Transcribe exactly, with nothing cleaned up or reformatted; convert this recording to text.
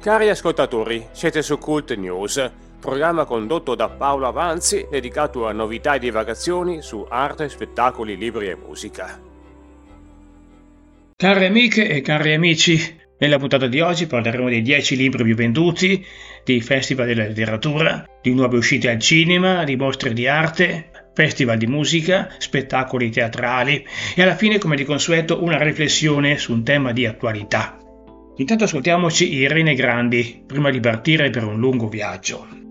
Cari ascoltatori, siete su Cult News, programma condotto da Paolo Avanzi dedicato a novità e divagazioni su arte, spettacoli, libri e musica. Care amiche e cari amici, nella puntata di oggi parleremo dei dieci libri più venduti, dei festival della letteratura, di nuove uscite al cinema, di mostre di arte, festival di musica, spettacoli teatrali e alla fine, come di consueto, una riflessione su un tema di attualità. Intanto ascoltiamoci Irene Grandi prima di partire per un lungo viaggio.